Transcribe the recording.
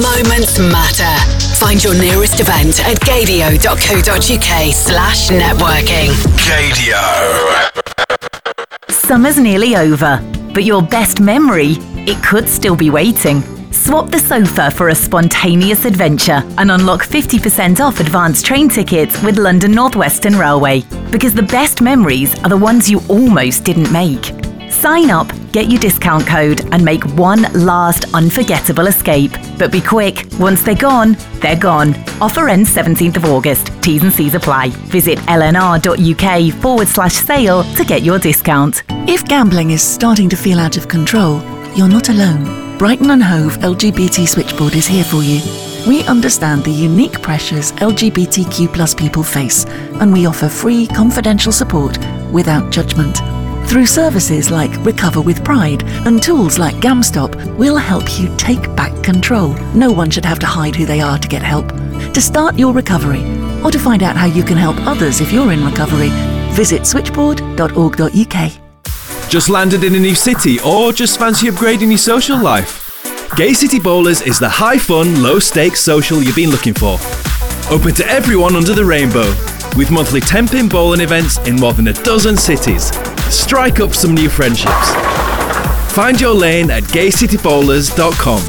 Moments matter. Find your nearest event at gadio.co.uk/networking. Gadio. Summer's nearly over, but your best memory, it could still be waiting. Swap the sofa for a spontaneous adventure and unlock 50% off advanced train tickets with London North Western Railway. Because the best memories are the ones you almost didn't make. Sign up, get your discount code and make one last unforgettable escape. But be quick, once they're gone, they're gone. Offer ends 17th of August. T's and C's apply. Visit lnr.uk/sale to get your discount. If gambling is starting to feel out of control, you're not alone. Brighton and Hove LGBT Switchboard is here for you. We understand the unique pressures LGBTQ+ people face, and we offer free, confidential support without judgment. Through services like Recover with Pride and tools like GamStop, we'll help you take back control. No one should have to hide who they are to get help. To start your recovery, or to find out how you can help others if you're in recovery, visit switchboard.org.uk. Just landed in a new city or just fancy upgrading your social life? Gay City Bowlers is the high fun, low stakes social you've been looking for. Open to everyone under the rainbow, with monthly 10-pin bowling events in more than a dozen cities. Strike up some new friendships. Find your lane at gaycitybowlers.com.